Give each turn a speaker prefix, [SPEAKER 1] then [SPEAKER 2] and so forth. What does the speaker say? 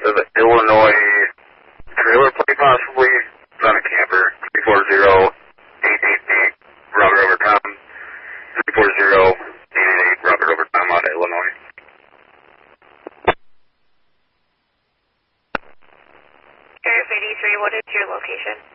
[SPEAKER 1] of Illinois trailer plate possibly. It's on a camper. 340-888 Robert over Tom. 340-888 Robert over Tom out of Illinois.
[SPEAKER 2] Sheriff 83, what is your location?